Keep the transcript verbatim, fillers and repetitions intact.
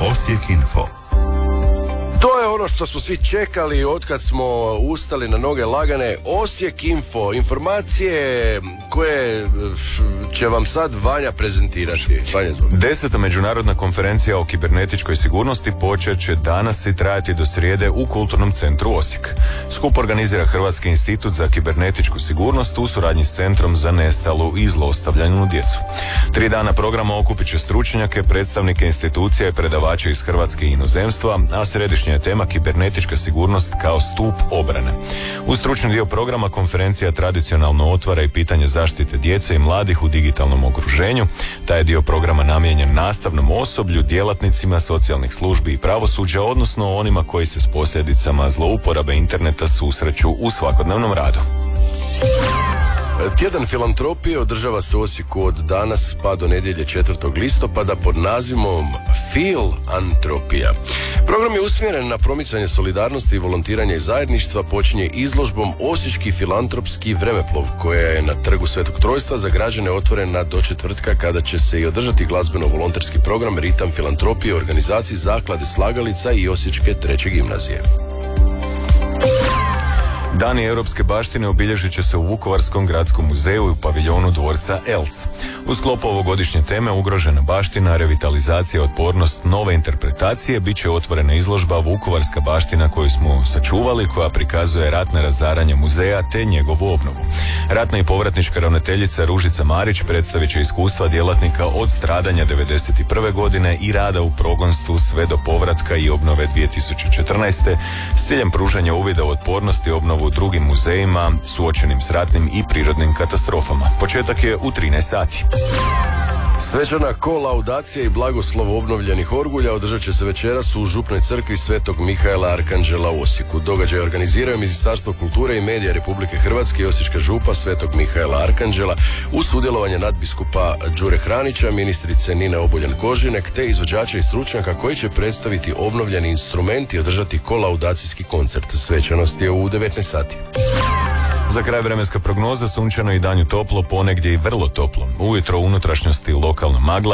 Osijek Info. To je ono što smo svi čekali otkad smo ustali na noge lagane. Osijek Info, informacije koje će vam sad Vanja prezentirati. Vanja, Deseta međunarodna konferencija o kibernetičkoj sigurnosti počet će danas i trajati do srijede u Kulturnom centru Osijek. Skup organizira Hrvatski institut za kibernetičku sigurnost u suradnji s Centrom za nestalu i zlostavljanu djecu. Tri dana programa okupit će stručnjake, predstavnike institucija i predavače iz Hrvatske i inozemstva, a središnja je tema kibernetička sigurnost kao stup obrane. U stručni dio programa konferencija tradicionalno otvara i pitanje zaštite djece i mladih u digitalnom okruženju. Taj je dio programa namijenjen nastavnom osoblju, djelatnicima socijalnih službi i pravosuđa, odnosno onima koji se s posljedicama zlouporabe interneta susreću u svakodnevnom radu. Tjedan filantropije održava se u Osijeku od danas pa do nedjelje četvrtog listopada pod nazivom Filantropija. Program je usmjeren na promicanje solidarnosti i volontiranja i zajedništva. Počinje izložbom Osječki filantropski vremeplov, koja je na trgu Svetog Trojstva za građane otvorena do četvrtka, kada će se i održati glazbeno-volonterski program Ritam filantropije u organizaciji Zaklade Slagalica i Osječke treće gimnazije. Dani europske baštine obilježit će se u Vukovarskom gradskom muzeju i u paviljonu dvorca Elc. U sklopu ovogodišnje teme Ugrožena baština, revitalizacija, otpornost, nove interpretacije bit će otvorena izložba Vukovarska baština koju smo sačuvali, koja prikazuje ratne razaranje muzeja te njegovu obnovu. Ratna i povratnička ravnateljica Ružica Marić predstavit će iskustva djelatnika od stradanja devedeset prve godine i rada u progonstvu sve do povratka i obnove dvije tisuće četrnaeste s ciljem pružanja uvida u otpornost i obnovu u drugim muzejima suočenim s ratnim i prirodnim katastrofama. Početak je u trinaest sati. Svečana kolaudacija i blagoslov obnovljenih orgulja održat će se večeras u Župnoj crkvi Svetog Mihaela Arkanđela u Osijeku. Događaj organiziraju Ministarstvo kulture i medija Republike Hrvatske i Osječka župa Svetog Mihaela Arkanđela uz sudjelovanje nadbiskupa Đure Hranića, ministrice Nine Obuljen-Koržinek te izvođača i stručnjaka koji će predstaviti obnovljeni instrument i održati kolaudacijski koncert. Svečanost je u devetnaest sati. Za kraj vremenska prognoza, sunčano i danju toplo, ponegdje i vrlo toplo. Ujutro u unutrašnjosti lokalna magla.